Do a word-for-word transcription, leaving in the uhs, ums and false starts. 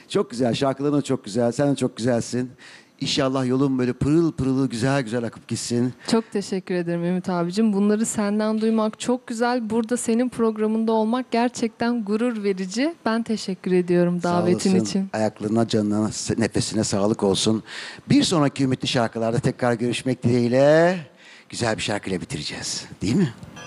Çok güzel. Şarkıların da çok güzel. Sen de çok güzelsin. İnşallah yolun böyle pırıl pırıl güzel güzel akıp gitsin. Çok teşekkür ederim Ümit abicim. Bunları senden duymak çok güzel. Burada senin programında olmak gerçekten gurur verici. Ben teşekkür ediyorum Sağ davetin olasın. için. Ayaklarına, canına, nefesine sağlık olsun. Bir sonraki ümitli şarkılarda tekrar görüşmek dileğiyle güzel bir şarkıyla bitireceğiz. Değil mi?